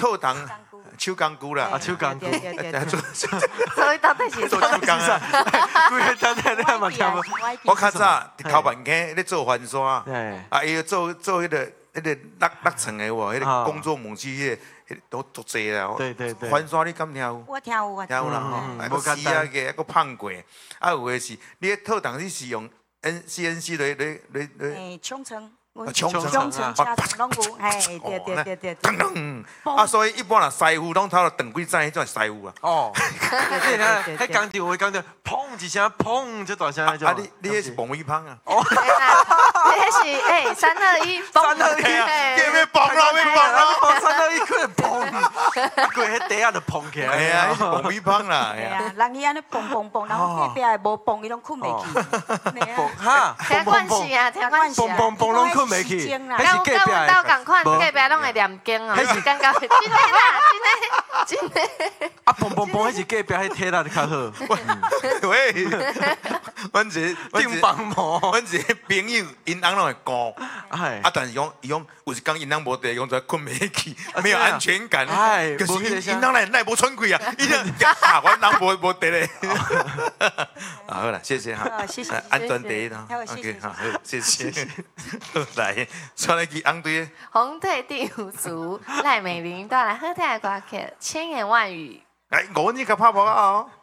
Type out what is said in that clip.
套糖手工菇啦， 手工菇， 所以到底是做手工啊。 你嘛听无？ 我较早伫头板坑咧做番刷，啊，伊做迄个六层的喎，迄个工作模具迄个都足济啦。 对， 番刷你敢听有？ 我听有， 听有啦吼，还个丝啊个，还个胖过，啊有诶是，你咧套糖你是用 CNC 来冲层。 冲层加层拢有，哎，对。 啊，所以一般人师傅拢头长几载，迄种师傅啊。 哦，对，迄工厂会讲着砰一声，砰这大声那种。 啊，你迄是膨米芳啊？ 哦，迄是321， 叫咩膨啦？咩膨啦 ？321可能砰，过迄底下就砰起来。 哎呀，迄是膨米芳啦。 哎呀，人伊安尼砰，然后隔壁的无砰，伊拢困袂去。 哈， 听惯势啊，听惯势。 砰拢困袂去。 还是隔壁斗共款，隔壁拢会念经哦，是感觉真的啦，真的。 啊，砰，迄是隔壁迄体力就较好。 喂，阮顶帮忙， 阮一个朋友，因翁拢会高，啊，但是伊讲有一工因翁无地，用在困袂去，没有安全感。可是因翁来无喘气啊，伊就阮翁无地咧。好啦，谢谢哈， 谢谢， 安全第一啦。OK， 好，谢谢。来，再来去红队。 红队第5组赖美玲带来好听的歌曲《千言万语》。 来，5年甲拍拍啊！